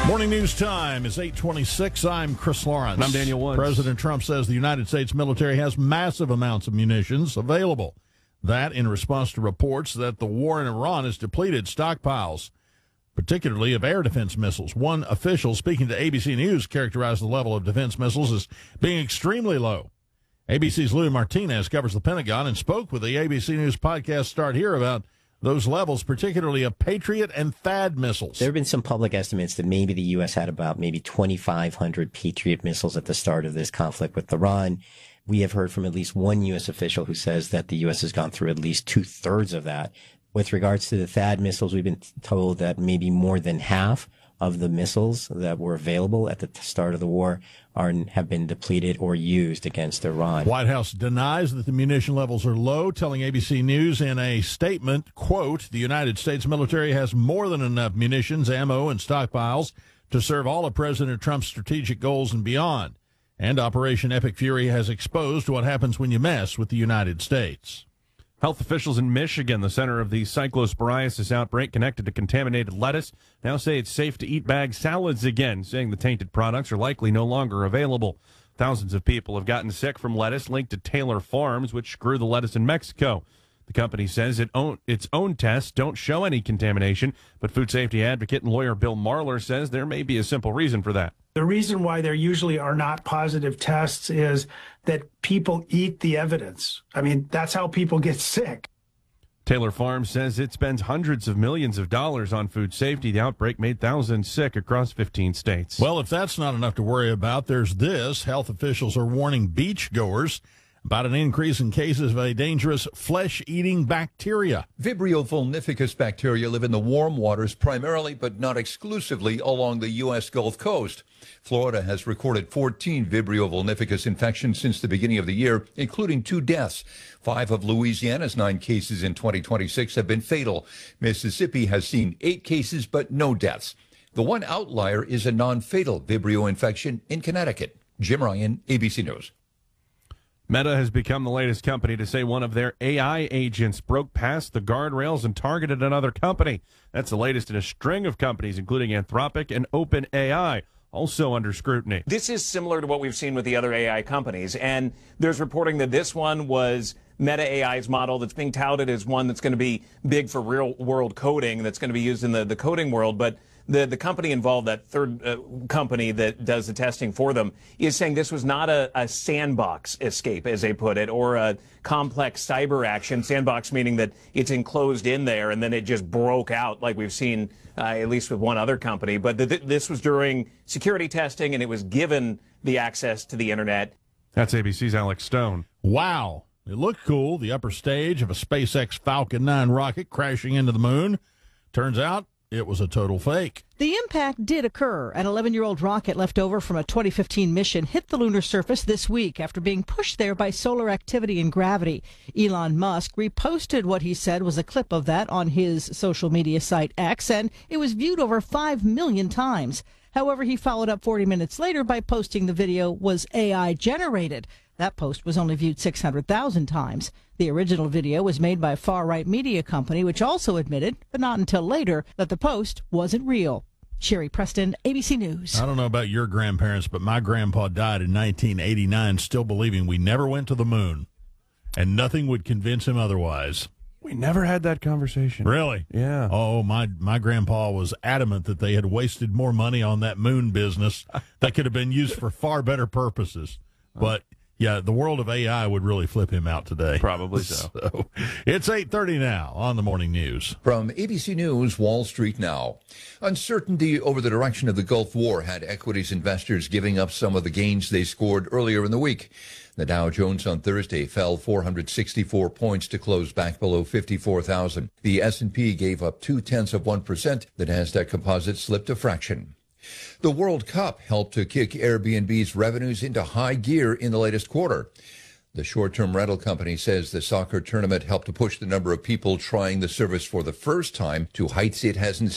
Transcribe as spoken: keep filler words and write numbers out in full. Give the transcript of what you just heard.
Morning news time is eight twenty-six. I'm Chris Lawrence. And I'm Daniel Woods. President Trump says the United States military has massive amounts of munitions available. That in response to reports that the war in Iran has depleted stockpiles, particularly of air defense missiles. One official speaking to A B C News characterized the level of defense missiles as being extremely low. A B C's Louis Martinez covers the Pentagon and spoke with the A B C News podcast Start Here about those levels, particularly of Patriot and THAAD missiles. There have been some public estimates that maybe the U S had about maybe twenty-five hundred Patriot missiles at the start of this conflict with Iran. We have heard from at least one U S official who says that the U S has gone through at least two-thirds of that. With regards to the THAAD missiles, we've been told that maybe more than half of the missiles that were available at the start of the war are have been depleted or used against Iran. White House denies that the munition levels are low, telling A B C News in a statement, quote, the United States military has more than enough munitions, ammo, and stockpiles to serve all of President Trump's strategic goals and beyond. And Operation Epic Fury has exposed what happens when you mess with the United States. Health officials in Michigan, the center of the cyclosporiasis outbreak connected to contaminated lettuce, now say it's safe to eat bag salads again, saying the tainted products are likely no longer available. Thousands of people have gotten sick from lettuce linked to Taylor Farms, which grew the lettuce in Mexico. The company says it own, its own tests don't show any contamination, but food safety advocate and lawyer Bill Marler says there may be a simple reason for that. The reason why there usually are not positive tests is that people eat the evidence. I mean, that's how people get sick. Taylor Farms says it spends hundreds of millions of dollars on food safety. The outbreak made thousands sick across fifteen states. Well, if that's not enough to worry about, there's this. Health officials are warning beachgoers about an increase in cases of a dangerous flesh-eating bacteria. Vibrio vulnificus bacteria live in the warm waters primarily, but not exclusively, along the U S Gulf Coast. Florida has recorded fourteen Vibrio vulnificus infections since the beginning of the year, including two deaths. Five of Louisiana's nine cases in twenty twenty-six have been fatal. Mississippi has seen eight cases, but no deaths. The one outlier is a non-fatal Vibrio infection in Connecticut. Jim Ryan, A B C News. Meta has become the latest company to say one of their A I agents broke past the guardrails and targeted another company. That's the latest in a string of companies, including Anthropic and OpenAI, also under scrutiny. This is similar to what we've seen with the other A I companies, and there's reporting that this one was Meta A I's model that's being touted as one that's going to be big for real-world coding, that's going to be used in the, the coding world, but The, the company involved, that third uh, company that does the testing for them, is saying this was not a, a sandbox escape, as they put it, or a complex cyber action. Sandbox meaning that it's enclosed in there and then it just broke out like we've seen uh, at least with one other company. But th- this was during security testing and it was given the access to the internet. That's A B C's Alex Stone. Wow. It looked cool. The upper stage of a SpaceX Falcon nine rocket crashing into the moon. Turns out it was a total fake. The impact did occur. An eleven-year-old rocket left over from a twenty fifteen mission hit the lunar surface this week after being pushed there by solar activity and gravity. Elon Musk reposted what he said was a clip of that on his social media site X, and it was viewed over five million times. However, he followed up forty minutes later by posting the video was A I generated. That post was only viewed six hundred thousand times. The original video was made by a far-right media company, which also admitted, but not until later, that the post wasn't real. Sherry Preston, A B C News. I don't know about your grandparents, but my grandpa died in nineteen eighty-nine still believing we never went to the moon, and nothing would convince him otherwise. We never had that conversation. Really? Yeah. Oh, my my grandpa was adamant that they had wasted more money on that moon business that could have been used for far better purposes. But yeah, the world of A I would really flip him out today. Probably so. so it's eight thirty now on the Morning News. From A B C News, Wall Street Now. Uncertainty over the direction of the Gulf War had equities investors giving up some of the gains they scored earlier in the week. The Dow Jones on Thursday fell four hundred sixty-four points to close back below fifty-four thousand. The S and P gave up two-tenths of one percent. The Nasdaq Composite slipped a fraction. The World Cup helped to kick Airbnb's revenues into high gear in the latest quarter. The short-term rental company says the soccer tournament helped to push the number of people trying the service for the first time to heights it hasn't